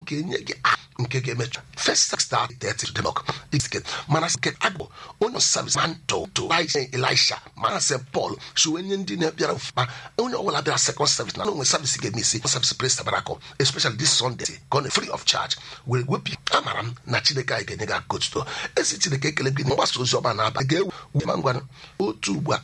ga-enye gị nke ga-emechu first start 30 demok iske mana nke agbo onye service manto to Elisha mana St. Paul so enye ndị na-abịara ma onye ọbụla bịara second service na onwe service ga-emesi service praise tabernacle especially this Sunday gonna free of charge were wepi amara m na Chineke anyị ga-enye gị akụkọ ezi Chineke ekele gị mgbasa ozi ọma na-aba ga-ewu ma ngwa otu ugbu a